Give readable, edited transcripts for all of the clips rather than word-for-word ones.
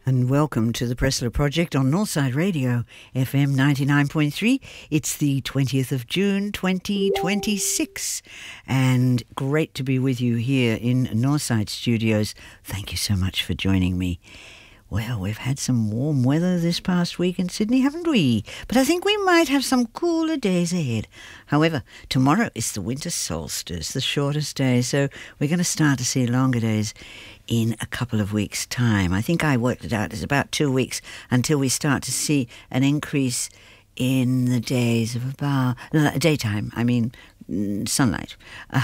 And welcome to the Pressler Project on Northside Radio, FM 99.3. It's the 20th of June, 2026. And great to be with you here in Northside Studios. Thank you so much for joining me. Well, we've had some warm weather this past week in Sydney, haven't we? But I think we might have some cooler days ahead. However, tomorrow is the winter solstice, the shortest day, so we're going to start to see longer days in a couple of weeks' time. I think I worked it out. It's about 2 weeks until we start to see an increase in the days of about daytime. I mean, sunlight,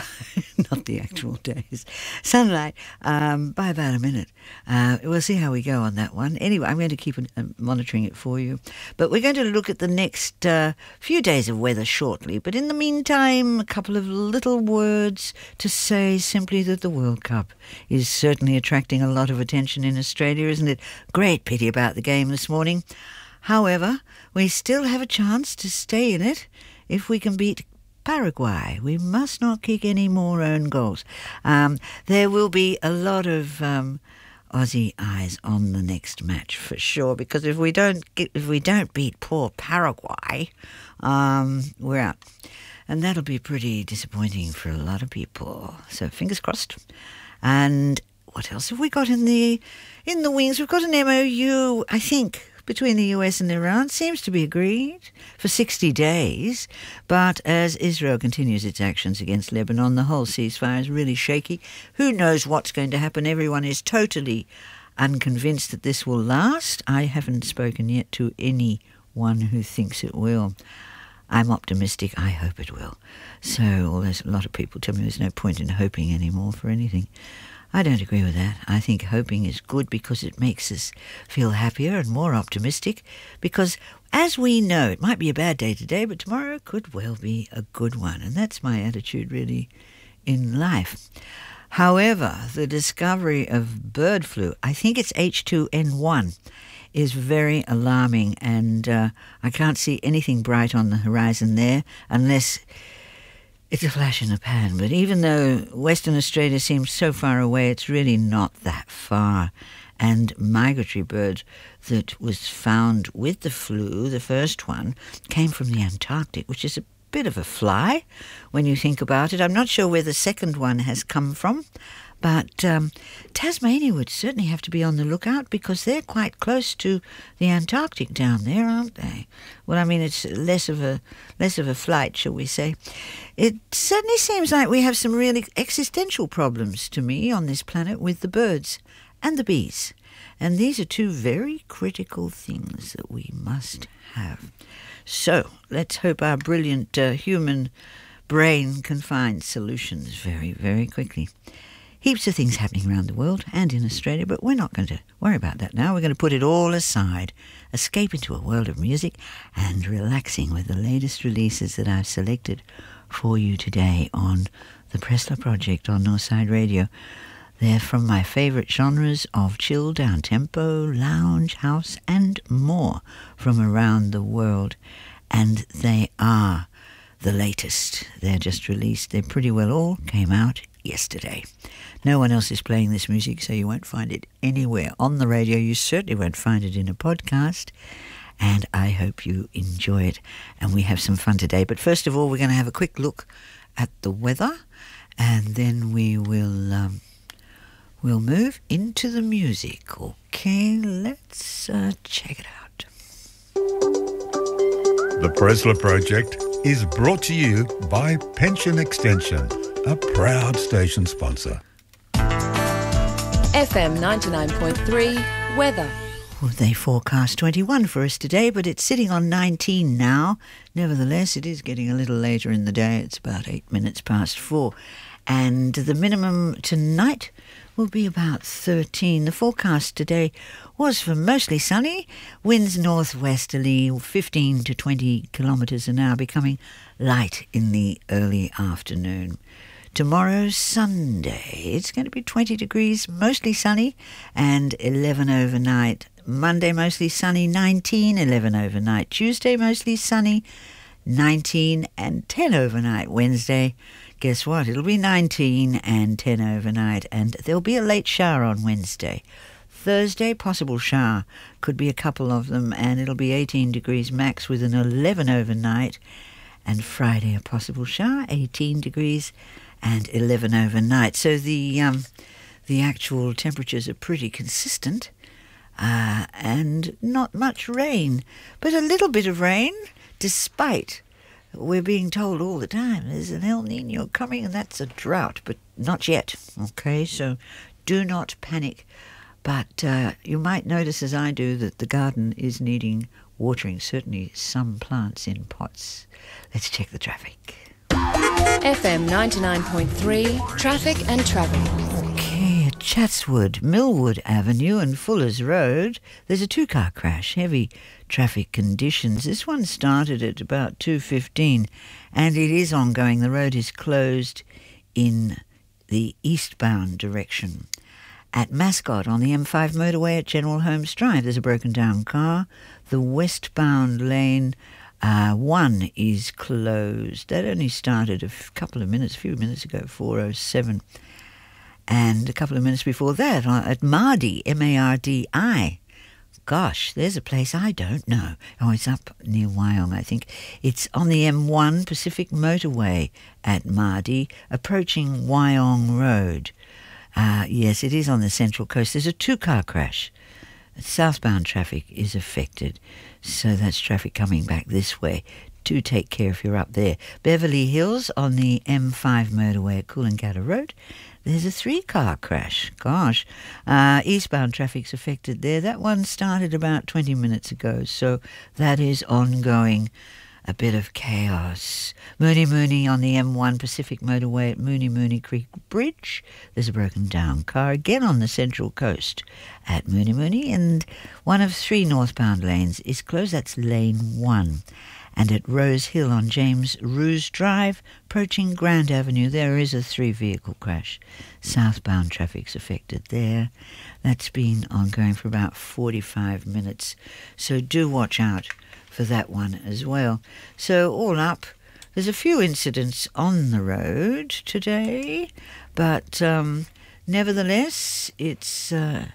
not the actual days. Sunlight by about a minute. We'll see how we go on that one. Anyway, I'm going to keep monitoring it for you. But we're going to look at the next few days of weather shortly. But in the meantime, a couple of little words to say simply that the World Cup is certainly attracting a lot of attention in Australia, isn't it? Great pity about the game this morning. However, we still have a chance to stay in it if we can beat Paraguay. We must not kick any more own goals. There will be a lot of Aussie eyes on the next match for sure, because if we don't beat poor Paraguay, we're out, and that'll be pretty disappointing for a lot of people. So fingers crossed. And what else have we got in the wings? We've got an MOU, I think, between the US and Iran. Seems to be agreed for 60 days. But as Israel continues its actions against Lebanon, the whole ceasefire is really shaky. Who knows what's going to happen? Everyone is totally unconvinced that this will last. I haven't spoken yet to anyone who thinks it will. I'm optimistic. I hope it will. So, although a lot of people tell me there's no point in hoping anymore for anything, I don't agree with that. I think hoping is good because it makes us feel happier and more optimistic, because as we know, it might be a bad day today, but tomorrow could well be a good one. And that's my attitude really in life. However, the discovery of bird flu, I think it's H2N1, is very alarming, and I can't see anything bright on the horizon there unless it's a flash in the pan. But even though Western Australia seems so far away, it's really not that far. And migratory bird that was found with the flu, the first one, came from the Antarctic, which is a bit of a fly when you think about it. I'm not sure where the second one has come from, but Tasmania would certainly have to be on the lookout, because they're quite close to the Antarctic down there, aren't they? Well, I mean, it's less of a flight, shall we say. It certainly seems like we have some really existential problems to me on this planet with the birds and the bees. And these are two very critical things that we must have. So let's hope our brilliant human brain can find solutions very, very quickly. Heaps of things happening around the world and in Australia, but we're not going to worry about that now. We're going to put it all aside, escape into a world of music, and relaxing with the latest releases that I've selected for you today on the Pressler Project on Northside Radio. They're from my favourite genres of chill, down-tempo, lounge, house, and more from around the world. And they are the latest. They're just released. They pretty well all came out yesterday. No one else is playing this music, so you won't find it anywhere on the radio. You certainly won't find it in a podcast. And I hope you enjoy it. And we have some fun today. But first of all, we're going to have a quick look at the weather. And then we will we'll move into the music. Okay, let's check it out. The Pressler Project is brought to you by Pension Extension, a proud station sponsor. FM 99.3 weather. Well, they forecast 21 for us today, but it's sitting on 19 now. Nevertheless, it is getting a little later in the day. It's about 8 minutes past 4. And the minimum tonight will be about 13. The forecast today was for mostly sunny, winds northwesterly, 15 to 20 kilometres an hour, becoming light in the early afternoon. Tomorrow, Sunday, it's going to be 20 degrees, mostly sunny, and 11 overnight. Monday, mostly sunny, 19, 11 overnight. Tuesday, mostly sunny, 19 and 10 overnight. Wednesday, guess what? It'll be 19 and 10 overnight, and there'll be a late shower on Wednesday, Thursday, possible shower. Could be a couple of them, and it'll be 18 degrees max with an 11 overnight. And Friday, a possible shower, 18 degrees and 11 overnight. So the actual temperatures are pretty consistent, and not much rain, but a little bit of rain, despite we're being told all the time there's an El Niño coming, and that's a drought, but not yet. Okay, so do not panic. But you might notice, as I do, that the garden is needing watering, certainly some plants in pots. Let's check the traffic. FM 99.3, traffic and travel. Okay, at Chatswood, Millwood Avenue and Fuller's Road, there's a two-car crash, heavy traffic conditions. This one started at about 2:15, and it is ongoing. The road is closed in the eastbound direction. At Mascot on the M5 motorway at General Holmes Drive, there's a broken down car. The westbound lane 1 is closed. That only started a few minutes ago, 4:07. And a couple of minutes before that at Mardi, M-A-R-D-I. Gosh, there's a place I don't know. Oh, it's up near Wyong, I think. It's on the M1 Pacific Motorway at Mardi, approaching Wyong Road. Yes, it is on the Central Coast. There's a two-car crash. Southbound traffic is affected, so that's traffic coming back this way. Do take care if you're up there. Beverly Hills on the M5 motorway at Coolangatta Road. There's a three-car crash. Gosh, eastbound traffic's affected there. That one started about 20 minutes ago, so that is ongoing. A bit of chaos. Mooney on the M1 Pacific Motorway at Mooney Creek Bridge. There's a broken down car again on the Central Coast at Mooney, and one of 3 northbound lanes is closed. That's lane 1. And at Rose Hill on James Roos Drive, approaching Grand Avenue, there is a 3-vehicle crash. Southbound traffic's affected there. That's been ongoing for about 45 minutes, so do watch out for that one as well. So all up, there's a few incidents on the road today, but nevertheless, it's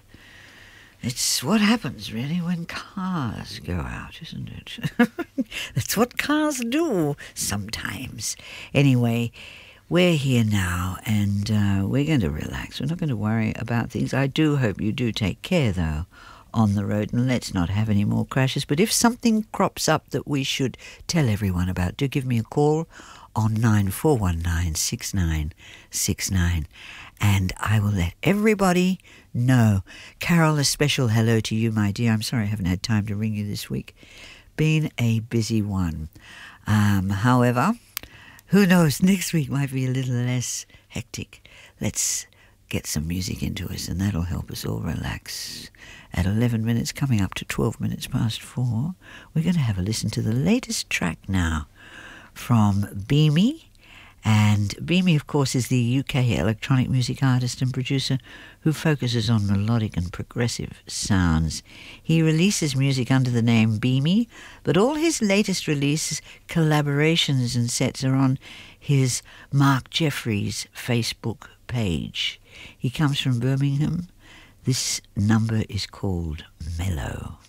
what happens really when cars go out, isn't it? That's what cars do sometimes. Anyway, we're here now, and we're going to relax. We're not going to worry about things. I do hope you do take care, though, on the road, and let's not have any more crashes. But if something crops up that we should tell everyone about, do give me a call on 9419 6969, and I will let everybody know. Carol, a special hello to you, my dear. I'm sorry I haven't had time to ring you this week. Been a busy one. However, who knows, next week might be a little less hectic. Let's get some music into us, and that'll help us all relax. At 11 minutes, coming up to 12 minutes past 4, we're going to have a listen to the latest track now from Beamy. And Beamy, of course, is the UK electronic music artist and producer who focuses on melodic and progressive sounds. He releases music under the name Beamy, but all his latest releases, collaborations and sets are on his Mark Jeffries Facebook page. He comes from Birmingham. This number is called Mellow.